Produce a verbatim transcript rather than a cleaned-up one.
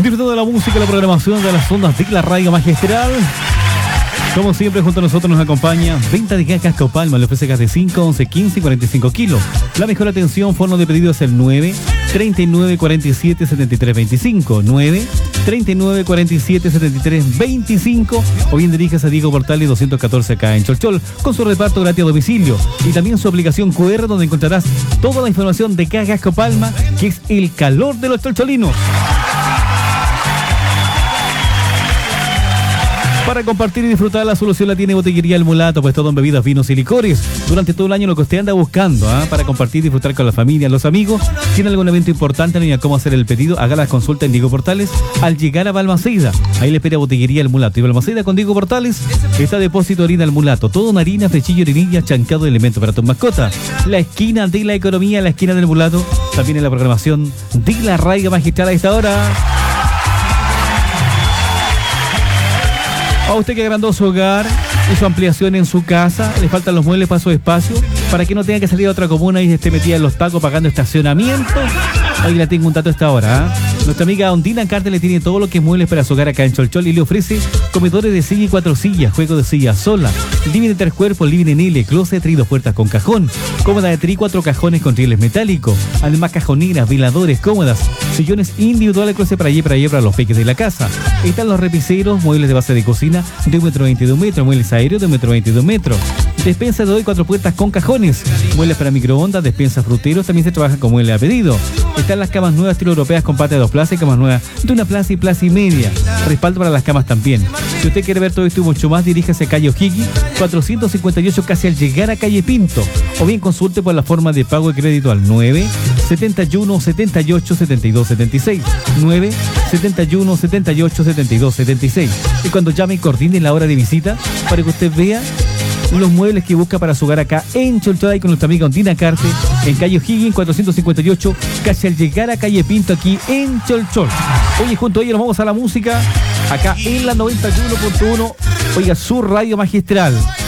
Disfrutando de la música, la programación de las ondas de la radio magistral. Como siempre, junto a nosotros nos acompaña Venta de Gas Casco Palma. Le ofrece gas de cinco, once, quince y cuarenta y cinco kilos. La mejor atención, fono de pedido es el nueve, treinta y nueve, cuarenta y siete, setenta y tres veinticinco. nueve, treinta y nueve, cuarenta y siete, setenta y tres veinticinco. O bien diríjase a Diego Portales doscientos catorce acá en Cholchol, con su reparto gratis a domicilio. Y también su aplicación Q R, donde encontrarás toda la información de Gas Casco Palma, que es el calor de los cholcholinos. Para compartir y disfrutar, la solución la tiene Botillería El Mulato, pues todo en bebidas, vinos y licores. Durante todo el año lo que usted anda buscando, ¿eh? Para compartir y disfrutar con la familia, los amigos. Tiene algún evento importante, no hay cómo hacer el pedido, haga la consulta en Diego Portales al llegar a Balmaceda. Ahí le espera Botillería El Mulato. Y Balmaceda con Diego Portales está Depósito Harina El Mulato. Todo en harina, frechillo, orinilla, chancado de elementos para tu mascota. La esquina de la economía, la esquina del Mulato. También en la programación de la radio magistral a esta hora. A usted que agrandó su hogar, hizo ampliación en su casa, le faltan los muebles para su espacio, para que no tenga que salir a otra comuna y esté metida en los tacos pagando estacionamiento. Ahí la tengo un dato a esta hora, ¿eh? Nuestra amiga Ondina Carter le tiene todo lo que es muebles para su hogar acá en Cholchol y le ofrece comedores de silla y cuatro sillas, juego de silla sola, living de tres cuerpos, living en L, closet, tri, dos puertas con cajón, cómoda de tri, cuatro cajones con rieles metálicos, además cajoneras, veladores, cómodas, sillones individuales, closet para allí, para allí, para los peques de la casa. Están los repiseros, muebles de base de cocina de un metro veintidós metros, muebles aéreos de un metro veintidós metros, despensa de hoy, cuatro puertas con cajones, muebles para microondas, despensa fruteros, también se trabaja con muebles a pedido. Están las camas nuevas estilo europeas con pata de dos plazas y camas nuevas de una plaza y plaza y media. Respaldo para las camas también. Si usted quiere ver todo esto y mucho más, diríjase a calle O'Higgins, cuatrocientos cincuenta y ocho, casi al llegar a calle Pinto. O bien consulte por la forma de pago de crédito al nueve, setenta y uno, setenta y ocho, setenta y dos, setenta y seis. nueve, setenta y uno, setenta y ocho, setenta y dos, setenta y seis. Y cuando llame y coordine la hora de visita para que usted vea los muebles que busca para su hogar acá en Cholchol con nuestra amiga Ondina Carte, en calle O'Higgins, cuatrocientos cincuenta y ocho, casi al llegar a calle Pinto, aquí en Cholchol. Oye, junto a ella nos vamos a la música, acá en la noventa y uno punto uno, oiga, su radio magistral.